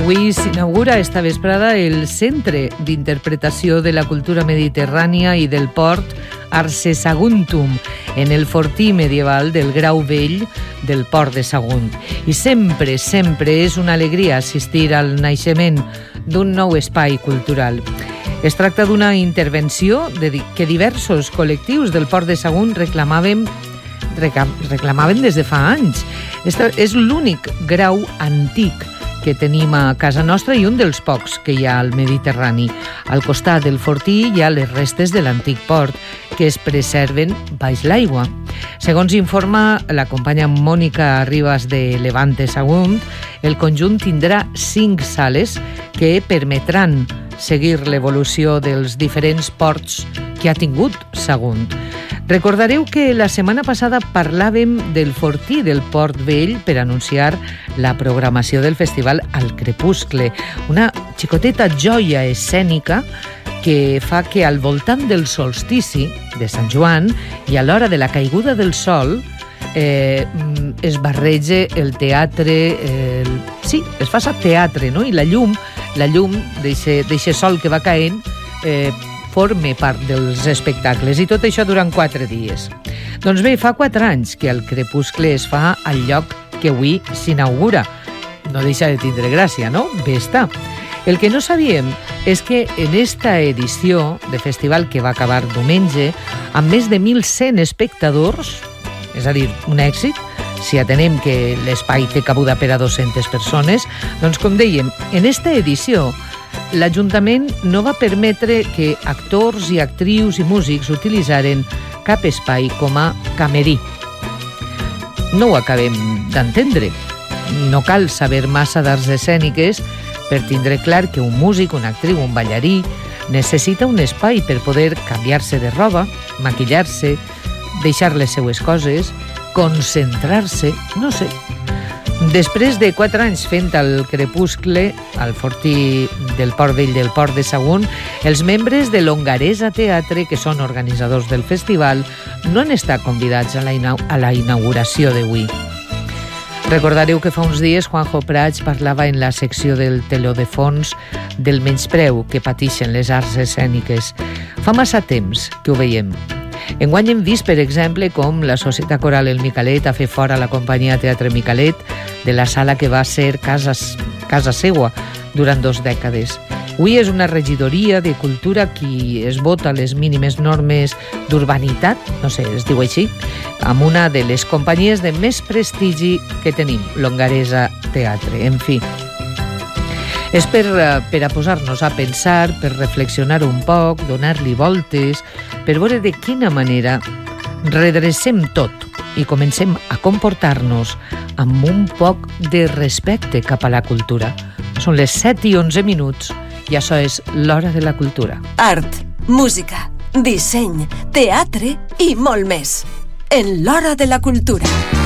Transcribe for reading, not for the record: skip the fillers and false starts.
Avui s'inaugura esta vesprada el Centre d'Interpretació de la Cultura Mediterrània i del Port Arse Saguntum, en el fortí medieval del Grau Vell del Port de Sagunt. I sempre, sempre és una alegria assistir al naixement d'un nou espai cultural. Es tracta d'una intervenció que diversos col·lectius del Port de Sagunt reclamaven des de fa anys. És l'únic grau antic que tenim a casa nostra i un dels pocs que hi ha al Mediterrani. Al costat del fortí hi ha les restes de l'antic port, que es preserven baix l'aigua. Segons informa la companya Mònica Ribas de Levante Sagunt, el conjunt tindrà 5 sales que permetran seguir l'evolució dels diferents ports que ha tingut Sagunt. Recordareu que la setmana passada parlàvem del fortí del Port Vell per anunciar la programació del festival Al Crepuscle, una xicoteta joia escènica que fa que al voltant del solstici de Sant Joan i a l'hora de la caiguda del sol es barrege el teatre, sí, es fa teatre, no? I la llum d'eixe sol que va caent forme part dels espectacles, i tot això durant 4 dies. Doncs bé, fa 4 anys que el Crepuscle es fa al lloc que avui s'inaugura. No deixa de tindre gràcia, no? Bé està. El que no sabíem és que en esta edició de festival, que va acabar diumenge, amb més de 1.100 espectadors, és a dir, un èxit, si atenem que l'espai té cabuda per a 200 persones, doncs com dèiem, en esta edició l'Ajuntament no va permetre que actors i actrius i músics utilitzaren cap espai com a camerí. No ho acabem d'entendre. No cal saber massa d'arts escèniques per tindre clar que un músic, una actriu, un ballarí necessita un espai per poder canviar-se de roba, maquillar-se, deixar les seues coses, concentrar-se, no sé. Després de 4 anys fent el Crepuscle al fortí del Port Vell del Port de Sagunt, els membres de l'Hongaresa Teatre, que són organitzadors del festival, no han estat convidats a la inauguració d'avui. Recordareu que fa uns dies Juanjo Prats parlava en la secció del teló de fons del menyspreu que pateixen les arts escèniques. Fa massa temps que ho veiem. Enguany hem vist, per exemple, com la Societat Coral El Micalet ha fet fora la companyia Teatre Micalet de la sala que va ser casa seua durant 2 dècades. Avui és una regidoria de cultura qui es vota les mínimes normes d'urbanitat, no sé, es diu així, amb una de les companyies de més prestigi que tenim, l'Hongaresa Teatre. En fi, és per a posar-nos a pensar, per reflexionar un poc, donar-li voltes, per veure de quina manera redrecem tot i comencem a comportar-nos amb un poc de respecte cap a la cultura. Són les 7:11 i això és l'Hora de la Cultura. Art, música, disseny, teatre i molt més. En l'Hora de la Cultura.